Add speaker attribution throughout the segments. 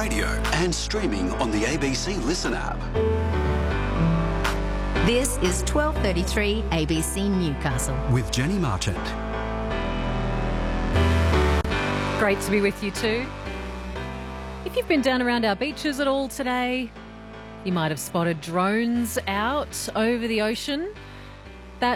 Speaker 1: radio and streaming on the ABC Listen app.
Speaker 2: This is 12:33 ABC Newcastle.
Speaker 1: With Jenny Marchant.
Speaker 3: Great to be with you too. If you've been down around our beaches at all today, you might have spotted drones out over the ocean. That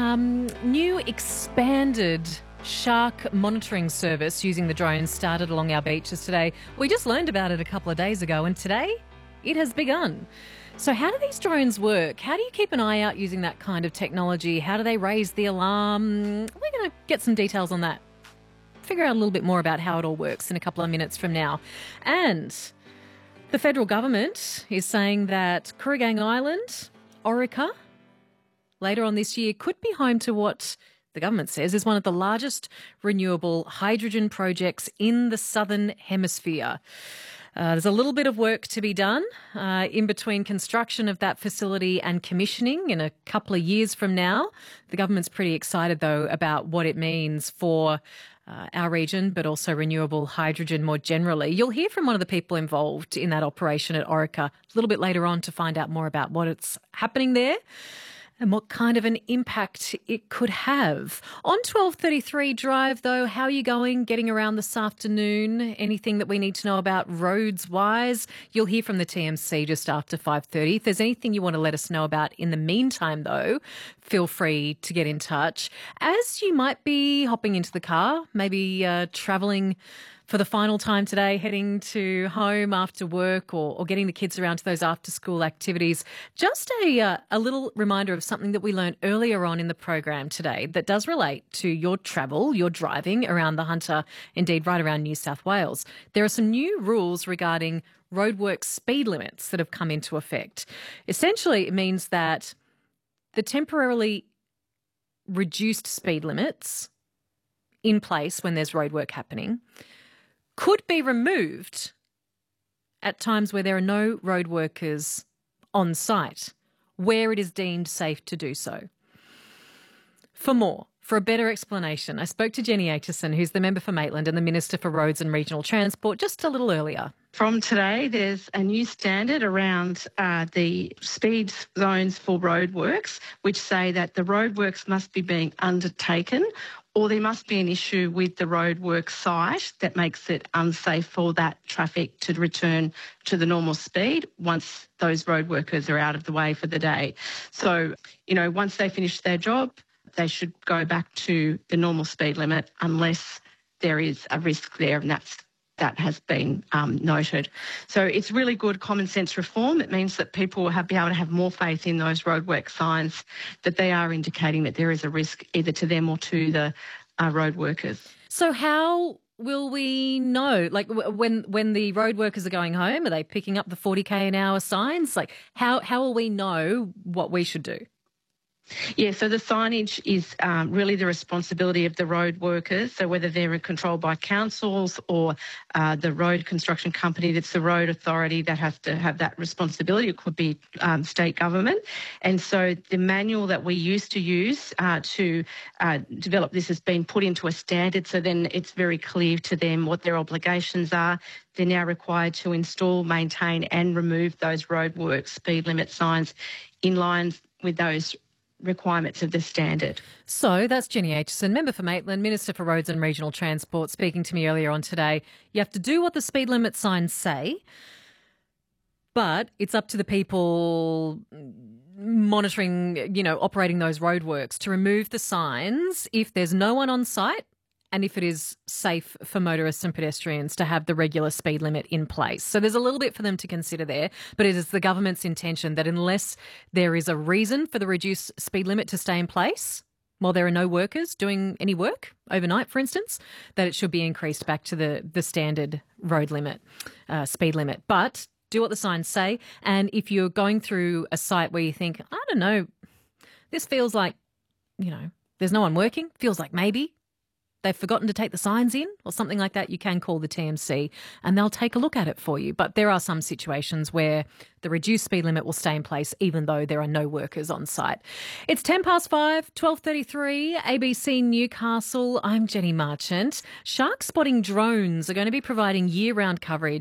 Speaker 3: new expanded shark monitoring service using the drones started along our beaches today. We just learned about it a couple of days ago, and today it has begun. So how do these drones work? How do you keep an eye out using that kind of technology? How do they raise the alarm? We're going to get some details on that. Figure out a little bit more about how it all works in a couple of minutes from now. And the federal government is saying that Kooragang Island, Orica, later on this year could be home to what the government says is one of the largest renewable hydrogen projects in the southern hemisphere. There's a little bit of work to be done in between construction of that facility and commissioning in a couple of years from now. The government's pretty excited, though, about what it means for our region, but also renewable hydrogen more generally. You'll hear from one of the people involved in that operation at Orica a little bit later on to find out more about what's happening there and what kind of an impact it could have. On 12:33 Drive, though, how are you going, getting around this afternoon? Anything that we need to know about roads-wise? You'll hear from the TMC just after 5:30. If there's anything you want to let us know about in the meantime, though, feel free to get in touch. As you might be hopping into the car, maybe travelling for the final time today, heading to home after work or getting the kids around to those after-school activities. Just a little reminder of something that we learned earlier on in the program today that does relate to your travel, your driving around the Hunter, indeed right around New South Wales. There are some new rules regarding roadworks speed limits that have come into effect. Essentially, it means that the temporarily reduced speed limits in place when there's roadwork happening could be removed at times where there are no road workers on site, where it is deemed safe to do so. For a better explanation, I spoke to Jenny Aitchison, who's the member for Maitland and the Minister for Roads and Regional Transport, just a little earlier.
Speaker 4: From today, there's a new standard around the speed zones for roadworks, which say that the roadworks must be being undertaken or there must be an issue with the roadwork site that makes it unsafe for that traffic to return to the normal speed once those road workers are out of the way for the day. So, once they finish their job, they should go back to the normal speed limit unless there is a risk there, and that has been noted. So it's really good common sense reform. It means that people will be able to have more faith in those roadwork signs that they are indicating that there is a risk either to them or to the road workers.
Speaker 3: So how will we know? Like when the road workers are going home, are they picking up the 40k an hour signs? Like how will we know what we should do?
Speaker 4: Yeah, so the signage is really the responsibility of the road workers. So whether they're controlled by councils or the road construction company, that's the road authority that has to have that responsibility. It could be state government. And so the manual that we used to use to develop this has been put into a standard. So then it's very clear to them what their obligations are. They're now required to install, maintain and remove those roadwork speed limit signs in line with those requirements of the standard.
Speaker 3: So that's Jenny Aitchison, member for Maitland, Minister for Roads and Regional Transport, speaking to me earlier on today. You have to do what the speed limit signs say, but it's up to the people monitoring, operating those roadworks to remove the signs if there's no one on site and if it is safe for motorists and pedestrians to have the regular speed limit in place. So there's a little bit for them to consider there, but it is the government's intention that unless there is a reason for the reduced speed limit to stay in place, while there are no workers doing any work overnight, for instance, that it should be increased back to the standard road limit, speed limit. But do what the signs say. And if you're going through a site where you think, I don't know, this feels like, there's no one working, feels like maybe they've forgotten to take the signs in or something like that, you can call the TMC and they'll take a look at it for you. But there are some situations where the reduced speed limit will stay in place even though there are no workers on site. It's 5:10, 12:33, ABC Newcastle. I'm Jenny Marchant. Shark spotting drones are going to be providing year-round coverage